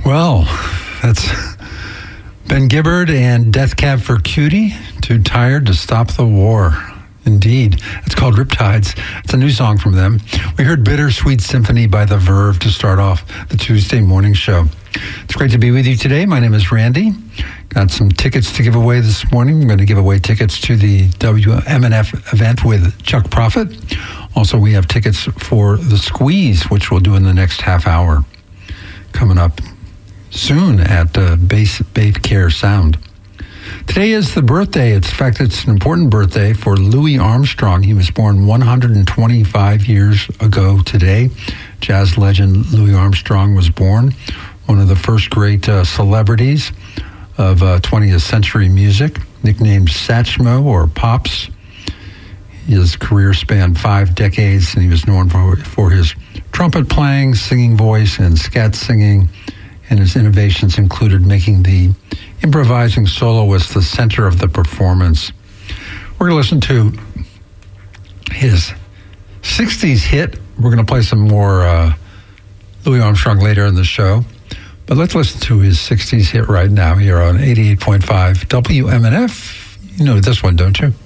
Well, that's Ben Gibbard and Death Cab for Cutie, Too Tired to Stop the War. Indeed. It's called Riptides. It's a new song from them. We heard Bittersweet Symphony by The Verve to start off the Tuesday morning show. It's great to be with you today. My name is Randy. Got some tickets to give away this morning. I'm going to give away tickets to the WMNF event with Chuck Prophet. Also, we have tickets for The Squeeze, which we'll do in the next half hour, coming up soon at Base Care Sound. Today is the birthday. In fact, it's an important birthday for Louis Armstrong. He was born 125 years ago today. Jazz legend Louis Armstrong was born, one of the first great celebrities of 20th century music, nicknamed Satchmo or Pops. His career spanned 5 decades, and he was known for his trumpet playing, singing voice, and scat singing. And his innovations included making the improvising soloist the center of the performance. We're going to listen to his 60s hit. We're going to play some more Louis Armstrong later in the show. But let's listen to his 60s hit right now here on 88.5 WMNF. You know this one, don't you?